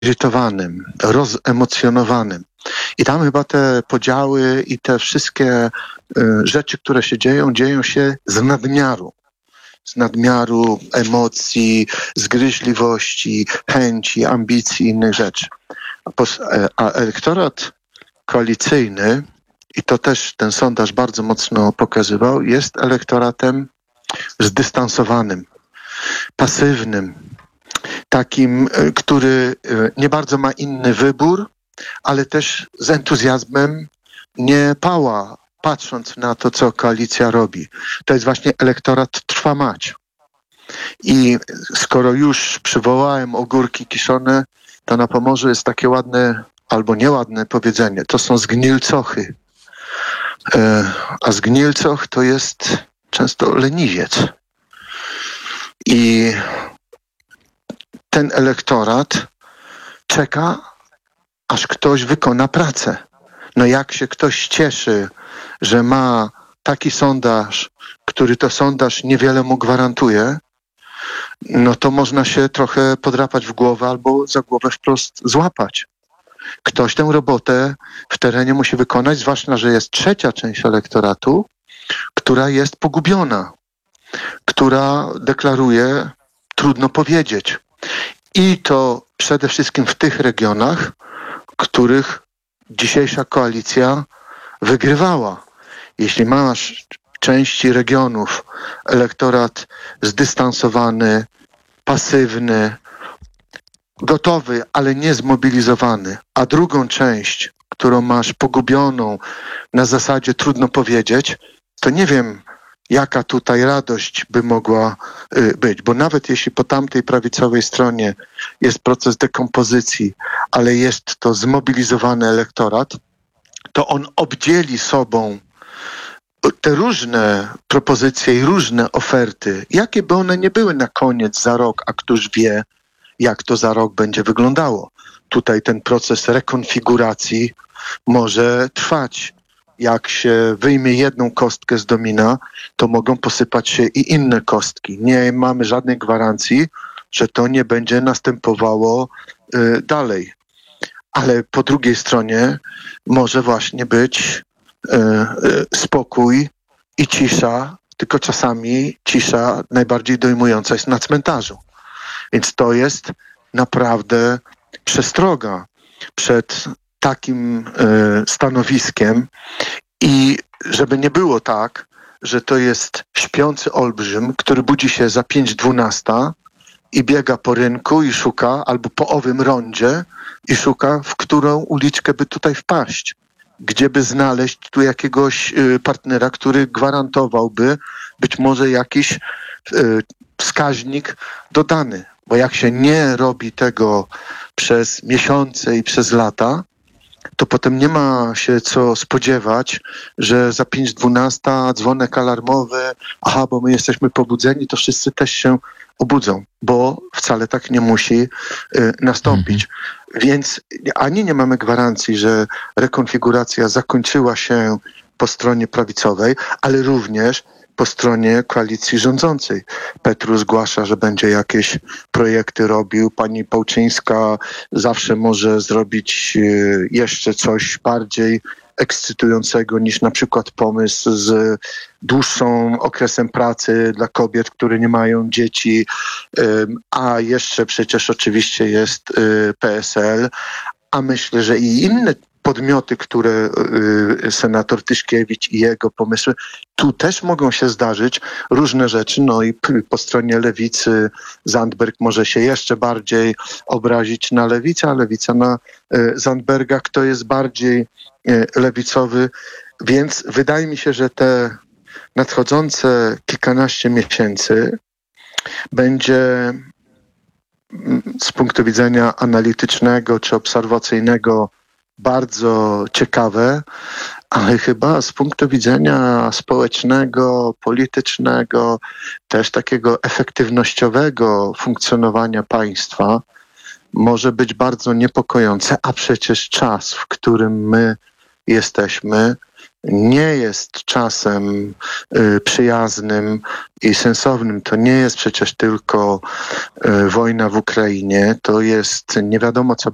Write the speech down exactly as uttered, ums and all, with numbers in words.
zirytowanym, rozemocjonowanym. I tam chyba te podziały i te wszystkie y, rzeczy, które się dzieją, dzieją się z nadmiaru. Z nadmiaru emocji, zgryźliwości, chęci, ambicji i innych rzeczy. A, pos, a elektorat koalicyjny, i to też ten sondaż bardzo mocno pokazywał, jest elektoratem zdystansowanym, pasywnym, takim, który nie bardzo ma inny wybór, ale też z entuzjazmem nie pała, patrząc na to, co koalicja robi. To jest właśnie elektorat trwa mać. I skoro już przywołałem ogórki kiszone, to na Pomorzu jest takie ładne albo nieładne powiedzenie. To są zgnilcochy. A zgnilcoch to jest często leniwiec. I ten elektorat czeka, aż ktoś wykona pracę. No jak się ktoś cieszy, że ma taki sondaż, który to sondaż niewiele mu gwarantuje, no to można się trochę podrapać w głowę albo za głowę wprost złapać. Ktoś tę robotę w terenie musi wykonać, zwłaszcza, że jest trzecia część elektoratu, która jest pogubiona, która deklaruje, trudno powiedzieć. I to przede wszystkim w tych regionach, których dzisiejsza koalicja wygrywała. Jeśli masz w części regionów elektorat zdystansowany, pasywny, gotowy, ale nie zmobilizowany, a drugą część, którą masz pogubioną na zasadzie trudno powiedzieć, to nie wiem, jaka tutaj radość by mogła y, być. Bo nawet jeśli po tamtej prawicowej stronie jest proces dekompozycji, ale jest to zmobilizowany elektorat, to on obdzieli sobą te różne propozycje i różne oferty, jakie by one nie były na koniec za rok, a któż wie, jak to za rok będzie wyglądało. Tutaj ten proces rekonfiguracji może trwać. Jak się wyjmie jedną kostkę z domina, to mogą posypać się i inne kostki. Nie mamy żadnej gwarancji, że to nie będzie następowało y, dalej. Ale po drugiej stronie może właśnie być y, y, spokój i cisza, tylko czasami cisza najbardziej dojmująca jest na cmentarzu. Więc to jest naprawdę przestroga przed takim y, stanowiskiem i żeby nie było tak, że to jest śpiący olbrzym, który budzi się za pięć dwunasta i biega po rynku i szuka, albo po owym rondzie i szuka, w którą uliczkę by tutaj wpaść. Gdzie by znaleźć tu jakiegoś y, partnera, który gwarantowałby być może jakiś y, wskaźnik dodany. Bo jak się nie robi tego przez miesiące i przez lata, to potem nie ma się co spodziewać, że za pięć dwunasta dzwonek alarmowy, aha, bo my jesteśmy pobudzeni, to wszyscy też się obudzą, bo wcale tak nie musi y, nastąpić. Mhm. Więc ani nie mamy gwarancji, że rekonfiguracja zakończyła się po stronie prawicowej, ale również po stronie koalicji rządzącej. Petru zgłasza, że będzie jakieś projekty robił. Pani Połczyńska zawsze może zrobić jeszcze coś bardziej ekscytującego niż na przykład pomysł z dłuższym okresem pracy dla kobiet, które nie mają dzieci, a jeszcze przecież oczywiście jest P S L, a myślę, że i inne podmioty, które y, senator Tyszkiewicz i jego pomysły, tu też mogą się zdarzyć różne rzeczy. No i p- po stronie lewicy Zandberg może się jeszcze bardziej obrazić na lewicę, a lewica na y, Zandberga, kto jest bardziej y, lewicowy. Więc wydaje mi się, że te nadchodzące kilkanaście miesięcy będzie z punktu widzenia analitycznego czy obserwacyjnego bardzo ciekawe, ale chyba z punktu widzenia społecznego, politycznego, też takiego efektywnościowego funkcjonowania państwa może być bardzo niepokojące, a przecież czas, w którym my jesteśmy, nie jest czasem y, przyjaznym i sensownym. To nie jest przecież tylko y, wojna w Ukrainie, to jest nie wiadomo co